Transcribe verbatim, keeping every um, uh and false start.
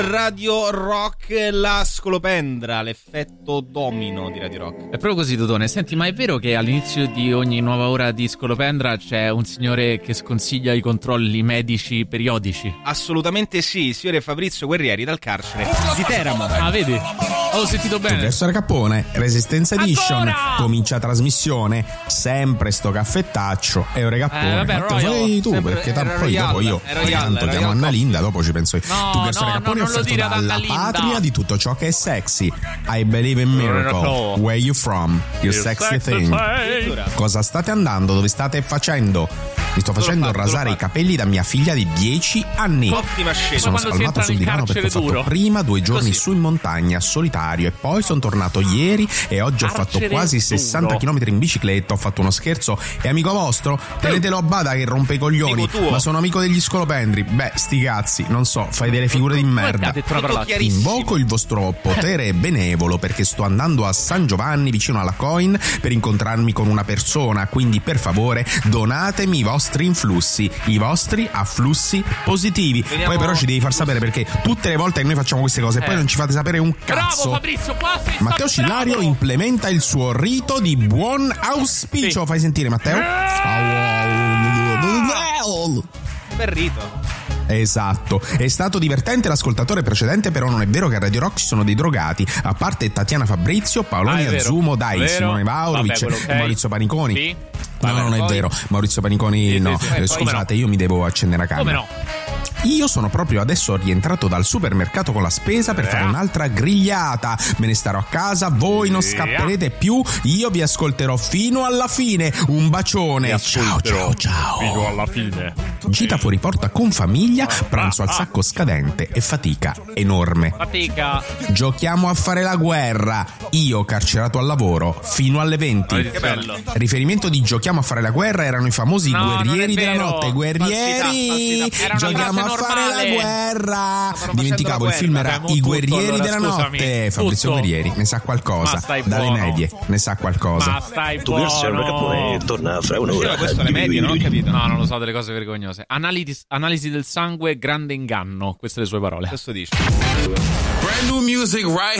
Radio Rock, la scolopendra, l'effetto domino di Radio Rock. È proprio così, Totone. Senti, ma è vero che all'inizio di ogni nuova ora di scolopendra c'è un signore che sconsiglia i controlli medici periodici? Assolutamente sì, signore Fabrizio Guerrieri dal carcere di Teramo. Ah, vedi? Ho sentito bene. Professore Cappone, Resistenza Edition, Ancora? comincia trasmissione, sempre sto caffettaccio. E ore Cappone, Eh, vabbè, ma te Royal, fai tu, sempre- perché era tanto poi Royal, dopo io era Royal, tanto era chiamo Royal Anna Linda, dopo ci penso io. No, tu, Professore no, Cappone, no, è non lo offerto dire ad Anna dalla Linda. patria di tutto ciò che è sexy. I believe in miracle. Where you from? You sexy thing. Cosa state andando? Dove state facendo? Mi sto facendo fatto, rasare l'ho i capelli da mia figlia di dieci anni. Ottima scelta. Sono quando si entra spalmato sul nel divano perché ho carcere fatto duro. prima due giorni Così. su in montagna solitario e poi sono tornato ieri e oggi ho fatto Carcere quasi duro. sessanta chilometri in bicicletta. Ho fatto uno scherzo. È amico vostro? Tenetelo a bada che rompe i coglioni. Amico tuo. Ma sono amico degli scolopendri. Beh, sti cazzi, non so, fai delle figure di Ha merda. detto una Dico parola. chiarissimo. Invoco il vostro potere benevolo perché sto andando a San Giovanni vicino alla Coin per incontrarmi con una persona, quindi per favore donatemi i vostri influssi, i vostri afflussi positivi. Veniamo- Poi però ci devi far sapere perché tutte le volte che noi facciamo queste cose Eh. poi non ci fate sapere un Bravo cazzo. Fabrizio, qua sei Matteo stato Cillario bravo. implementa il suo rito di buon auspicio. Sì. Fai sentire Matteo? Bel rito. Esatto, è stato divertente l'ascoltatore precedente, però non è vero che a Radio Rock ci sono dei drogati, a parte Tatiana Fabrizio, Ah, Paoloni è vero. Azzumo, Dai, Vero? Simone Vaurovic, Vabbè, quello ok. Maurizio Paniconi. Sì. No, Vabbè, non è poi- vero, Maurizio Paniconi Sì, sì, no. sì. Eh, Come scusate, no? io mi devo accendere la camera. Come no? Io sono proprio adesso rientrato dal supermercato con la spesa per Eh. fare un'altra grigliata. Me ne starò a casa, voi non Sì. scapperete più, io vi ascolterò fino alla fine. Un bacione. Ciao, ciao, ciao. Fino alla fine. Gita fuori porta con famiglia, pranzo al sacco scadente e fatica enorme. Fatica. Giochiamo a fare la guerra. Io carcerato al lavoro fino alle venti. Che bello. Riferimento di giochiamo a fare la guerra erano i famosi No, guerrieri non è della vero. notte. Guerrieri, Falsità, falsità. Era una giochiamo a frase fare normale. la guerra. Stavano Dimenticavo, il facendo film la era guerra. I Tutto, guerrieri allora, della scusami. notte. Fabrizio Tutto. Guerrieri ne sa qualcosa. Ma stai Dalle buono. medie ne sa qualcosa. Ma stai Tu Cristiano buono. Cappone torna fra un'ora. Diceva questo alle medie, non ho capito. No, non lo so, delle cose vergognose. Analisi, analisi del sangue, grande inganno. Queste le sue parole. Questo dice. Brand new music right